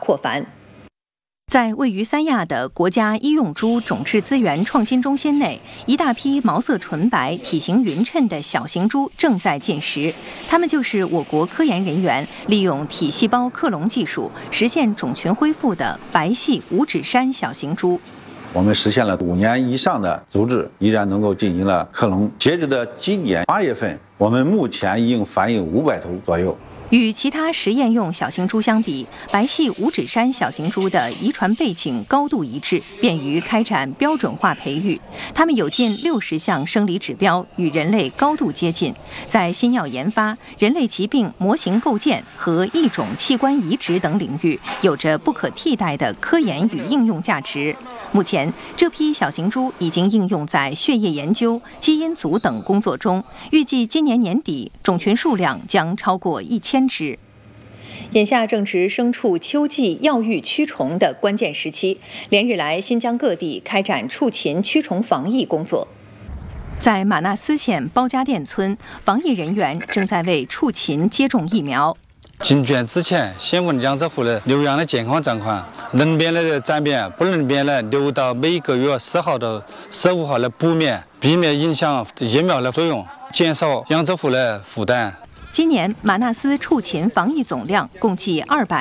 扩繁。在位于三亚的国家医用猪种质资源创新中心内，一大批毛色纯白、体型匀称的小型猪正在进食。它们就是我国科研人员利用体细胞克隆技术实现种群恢复的白系五指山小型猪。 我们实现了5年以上的猪只依然能够进行了克隆。截止的今年8月份，我们目前已经繁育500头左右。 与其他实验用小型猪相比，白系五指山小型猪的遗传背景高度一致，便于开展标准化培育。它们有近60项生理指标与人类高度接近，在新药研发、人类疾病模型构建和异种器官移植等领域有着不可替代的科研与应用价值。目前，这批小型猪已经应用在血液研究、基因组等工作中，预计今年年底种群数量将超过1000只。眼下正值牲畜秋季药浴驱虫的关键时期，连日来新疆各地开展畜禽驱虫防疫工作。在玛纳斯县包家店村，防疫人员正在为畜禽接种疫苗。 进圈之前，先问养殖户的牛羊的健康状况，能变的暂变，不能变的留到每个月4号到15号的补免，避免影响疫苗的作用，减少养殖户的负担。 今年玛纳斯畜禽防疫总量共计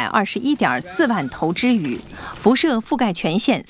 221.4万头之羽，辐射覆盖全县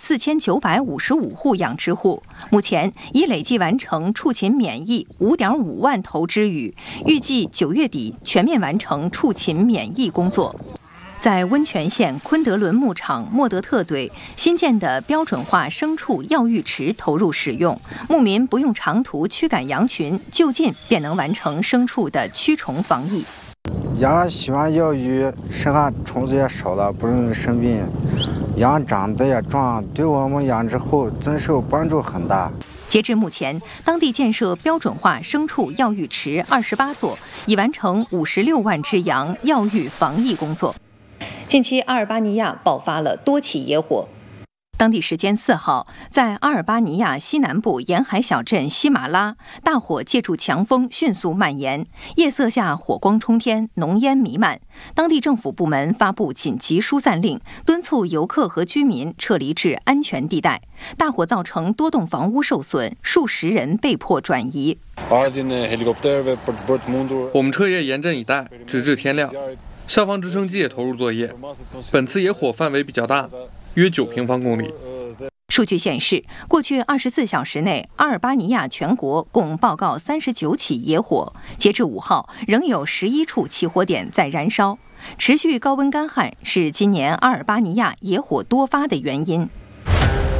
4955户养殖户。目前已累计完成畜禽免疫5.5万头之羽，预计9月底全面完成畜禽免疫工作。在温泉县昆德伦牧场莫德特堆新建的标准化牲畜药浴池投入使用，牧民不用长途驱赶羊群，就近便能完成牲畜的驱虫防疫。 羊喜欢药浴，身上虫子也少了，不容易生病，羊长得也壮，对我们养殖户增收帮助很大。 截至目前，当地建设标准化牲畜药浴池28座，已完成56万只羊药浴防疫工作。近期，阿尔巴尼亚爆发了多起野火。当地时间4号，在阿尔巴尼亚西南部沿海小镇西马拉，大火借助强风迅速蔓延，夜色下火光冲天，浓烟弥漫。当地政府部门发布紧急疏散令，敦促游客和居民撤离至安全地带。大火造成多栋房屋受损，数十人被迫转移。 我们彻夜严阵以待，直至天亮。消防直升机也投入作业。本次野火范围比较大，约9平方公里。 数据显示，过去24小时内，阿尔巴尼亚全国共报告39起野火，截至5号，仍有11处起火点在燃烧。持续高温干旱是今年阿尔巴尼亚野火多发的原因。